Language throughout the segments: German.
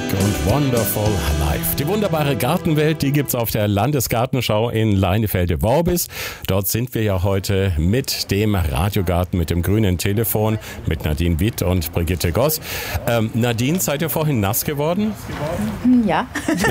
und Wonderful Life. Die wunderbare Gartenwelt, die gibt's auf der Landesgartenschau in Leinefelde-Worbis. Dort sind wir ja heute mit dem Radiogarten, mit dem grünen Telefon, mit Nadine Witt und Brigitte Goss. Nadine, seid ihr vorhin nass geworden? Ja,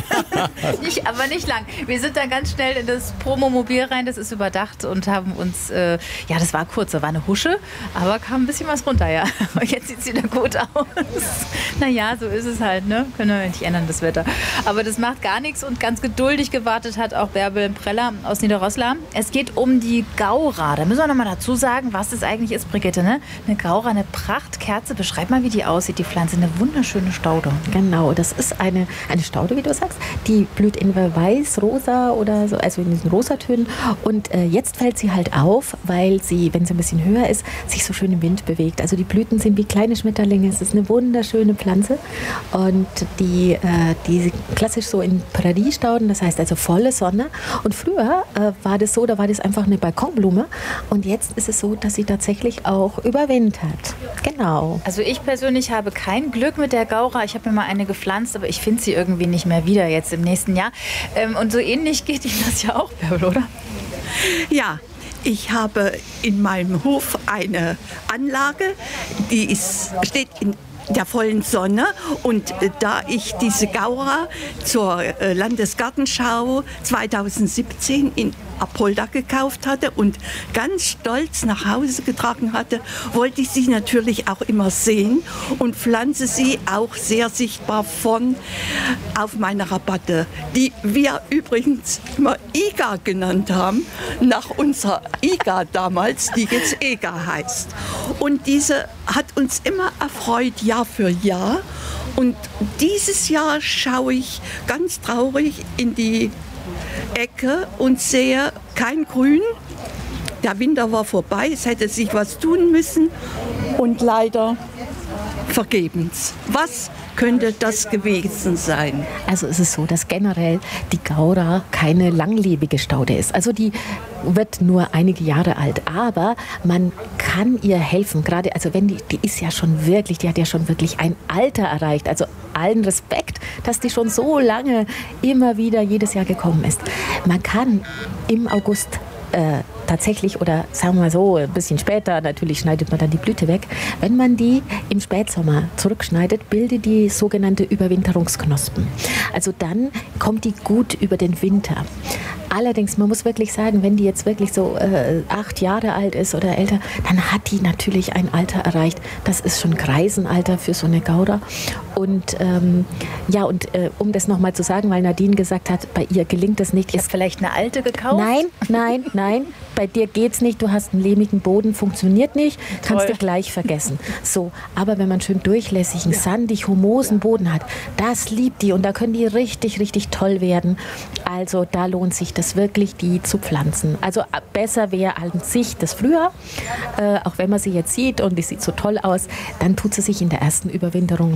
aber nicht lang. Wir sind dann ganz schnell in das Promomobil rein, das ist überdacht und haben uns, das war kurz, da war eine Husche, aber kam ein bisschen was runter, ja. Und jetzt sieht es wieder gut aus. Naja, so ist es halt, ne? Können wir nicht ändern, das Wetter. Aber das macht gar nichts und ganz geduldig gewartet hat auch Bärbel Preller aus Niederroßla. Es geht um die Gaura. Da müssen wir noch mal dazu sagen, was das eigentlich ist, Brigitte, ne? Eine Gaura, eine Prachtkerze. Beschreib mal, wie die aussieht, die Pflanze. Eine wunderschöne Staude. Genau, das ist eine Staude, wie du sagst. Die blüht in weiß, rosa oder so, also in diesen Rosatönen. Und jetzt fällt sie halt auf, weil sie, wenn sie ein bisschen höher ist, sich so schön im Wind bewegt. Also die Blüten sind wie kleine Schmetterlinge. Es ist eine wunderschöne Pflanze. Und die klassisch so in Präriestauden, das heißt also volle Sonne. Und früher war das so, da war das einfach eine Balkonblume. Und jetzt ist es so, dass sie tatsächlich auch überwintert. Genau. Also ich persönlich habe kein Glück mit der Gaura. Ich habe mir mal eine gepflanzt, aber ich finde sie irgendwie nicht mehr wieder jetzt im nächsten Jahr. Und so ähnlich geht Ihnen das ja auch, Bärbel, oder? Ja. Ich habe in meinem Hof eine Anlage, die steht in der vollen Sonne, und da ich diese Gaura zur Landesgartenschau 2017 in Apolda gekauft hatte und ganz stolz nach Hause getragen hatte, wollte ich sie natürlich auch immer sehen und pflanze sie auch sehr sichtbar vorn auf meine Rabatte, die wir übrigens immer Iga genannt haben, nach unserer Iga damals, die jetzt Ega heißt. Und diese hat uns immer erfreut, Jahr für Jahr. Und dieses Jahr schaue ich ganz traurig in die Ecke und sehe kein Grün. Der Winter war vorbei, es hätte sich was tun müssen und leider vergebens. Was könnte das gewesen sein? Also es ist so, dass generell die Gaura keine langlebige Staude ist. Also die wird nur einige Jahre alt, aber man kann ihr helfen. Gerade, also wenn die ist ja schon wirklich, die hat ja schon wirklich ein Alter erreicht. Also allen Respekt, dass die schon so lange immer wieder jedes Jahr gekommen ist. Man kann im August tatsächlich, oder sagen wir mal so, ein bisschen später, natürlich schneidet man dann die Blüte weg. Wenn man die im Spätsommer zurückschneidet, bildet die sogenannte Überwinterungsknospen. Also dann kommt die gut über den Winter. Allerdings, man muss wirklich sagen, wenn die jetzt wirklich so 8 Jahre alt ist oder älter, dann hat die natürlich ein Alter erreicht. Das ist schon Greisenalter für so eine Gaura. Und um das nochmal zu sagen, weil Nadine gesagt hat, bei ihr gelingt das nicht. Ist vielleicht eine alte gekauft? Nein. Bei dir geht's nicht, du hast einen lehmigen Boden, funktioniert nicht, kannst du gleich vergessen. So, aber wenn man schön durchlässigen, sandig, humosen Boden hat, das liebt die und da können die richtig, richtig toll werden. Also da lohnt sich das wirklich, die zu pflanzen. Also besser wäre an sich das früher, auch wenn man sie jetzt sieht und die sieht so toll aus, dann tut sie sich in der ersten Überwinterung